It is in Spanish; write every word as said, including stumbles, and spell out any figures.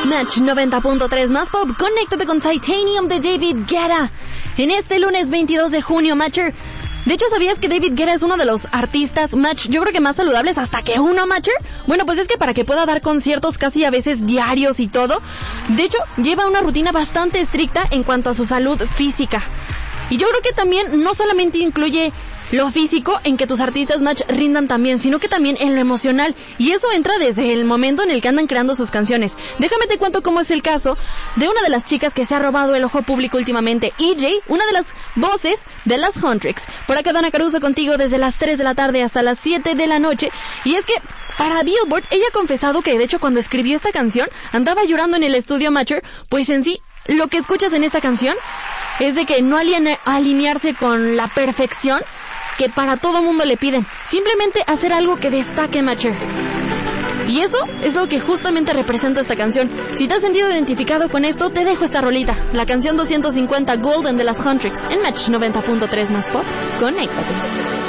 Match noventa punto tres más pop, conéctate con Titanium de David Guetta. En este lunes veintidós de junio, Matcher. De hecho, ¿sabías que David Guetta es uno de los artistas, Match, yo creo que más saludables hasta que uno, Matcher? Bueno, pues es que para que pueda dar conciertos casi a veces diarios y todo, de hecho, lleva una rutina bastante estricta en cuanto a su salud física. Y yo creo que también no solamente incluye lo físico en que tus artistas, Match, rindan también, sino que también en lo emocional. Y eso entra desde el momento en el que andan creando sus canciones. Déjame te cuento cómo es el caso de una de las chicas que se ha robado el ojo público últimamente, E J, una de las voces de las Huntrix. Por acá Dana Caruso contigo desde las tres de la tarde hasta las siete de la noche. Y es que para Billboard, ella ha confesado que de hecho cuando escribió esta canción andaba llorando en el estudio, Matcher, pues en sí lo que escuchas en esta canción es de que no aline- alinearse con la perfección que para todo mundo le piden, simplemente hacer algo que destaque, Matcher. Y eso es lo que justamente representa esta canción. Si te has sentido identificado con esto, te dejo esta rolita, la canción doscientos cincuenta Golden de las Huntrix, en Match noventa punto tres más pop. Conéctate.